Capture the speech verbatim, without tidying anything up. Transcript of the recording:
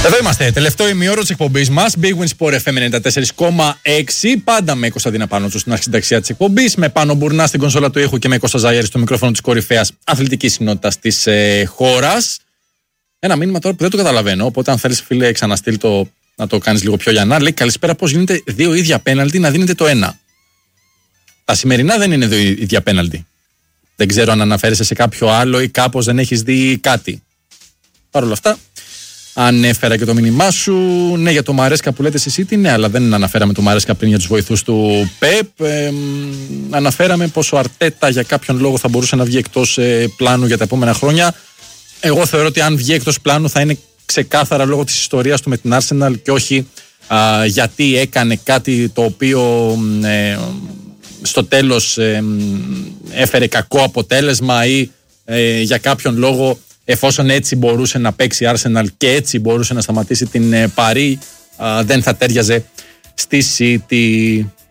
Εδώ είμαστε, τελευταίο ημιώρο της εκπομπής μας, Big Win Sport εφ εμ ενενήντα τέσσερα κόμμα έξι, πάντα με Κωνσταντίνα Πάνωτσου στην αρχισυνταξία της εκπομπής, με Πάνο Μπουρνά στην κονσόλα του ήχου και με Κώστα Ζαγέρη στο μικρόφωνο της κορυφαίας αθλητικής συνότητας της ε, χώρας. Ένα μήνυμα τώρα που δεν το καταλαβαίνω, οπότε αν θέλεις φίλε ξαναστείλ το, να το κάνεις λίγο πιο λιανά. Λέει καλησπέρα, πώς γίνεται δύο ίδια πέναλτι να δίνετε το ένα. Τα σημερινά δεν είναι δύο ίδια πέναλτι. Δεν ξέρω αν αναφέρεσαι σε κάποιο άλλο ή κάπως δεν έχεις δει κάτι. Παρ' όλα αυτά, ανέφερα και το μήνυμά σου. Ναι, για το Μαρέσκα που λέτε εσύ, τι ναι, αλλά δεν αναφέραμε το Μαρέσκα πριν για τους βοηθούς του ΠΕΠ. Ε, αναφέραμε πως ο Αρτέτα για κάποιον λόγο θα μπορούσε να βγει εκτός ε, πλάνου για τα επόμενα χρόνια. Εγώ θεωρώ ότι αν βγει εκτός πλάνου θα είναι ξεκάθαρα λόγω της ιστορίας του με την Arsenal και όχι α, γιατί έκανε κάτι το οποίο ε, στο τέλος ε, έφερε κακό αποτέλεσμα ή ε, για κάποιον λόγο, εφόσον έτσι μπορούσε να παίξει η Arsenal και έτσι μπορούσε να σταματήσει την Παρί, δεν θα τέριαζε στη City.